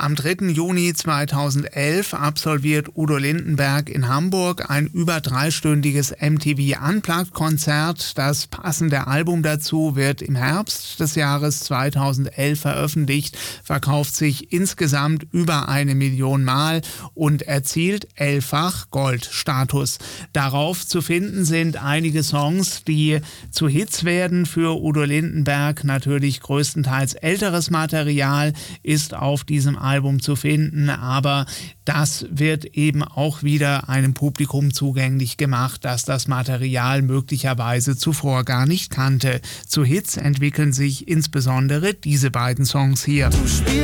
Am 3. Juni 2011 absolviert Udo Lindenberg in Hamburg ein über 3-stündiges MTV Unplugged-Konzert. Das passende Album dazu wird im Herbst des Jahres 2011 veröffentlicht, verkauft sich insgesamt über 1 Million Mal und erzielt 11-fach Goldstatus. Darauf zu finden sind einige Songs, die zu Hits werden für Udo Lindenberg. Natürlich größtenteils älteres Material ist auf diesem Album zu finden, aber das wird eben auch wieder einem Publikum zugänglich gemacht, das das Material möglicherweise zuvor gar nicht kannte. Zu Hits entwickeln sich insbesondere diese beiden Songs hier.